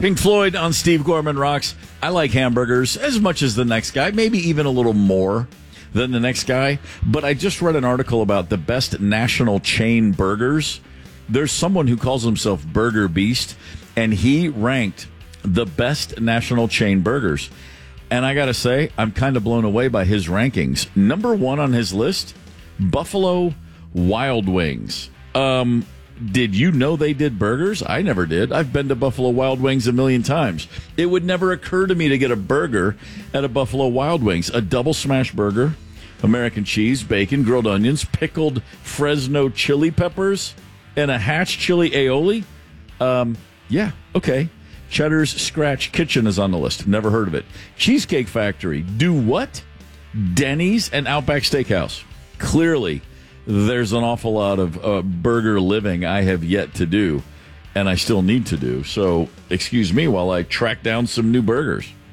Pink Floyd on Steve Gorman Rocks. I like hamburgers as much as the next guy, maybe even a little more than the next guy. But I just read an article about the best national chain burgers. There's someone who calls himself Burger Beast, and he ranked the best national chain burgers. And I got to say, I'm kind of blown away by his rankings. Number one on his list, Buffalo Wild Wings. Did you know they did burgers? I never did. I've been to Buffalo Wild Wings a million times. It would never occur to me to get a burger at a Buffalo Wild Wings. A double smash burger, American cheese, bacon, grilled onions, pickled Fresno chili peppers, and a Hatch chili aioli. Yeah, okay. Cheddar's Scratch Kitchen is on the list. Never heard of it. Cheesecake Factory. Do what? Denny's and Outback Steakhouse. Clearly, there's an awful lot of burger living I have yet to do, and I still need to do. So, excuse me while I track down some new burgers.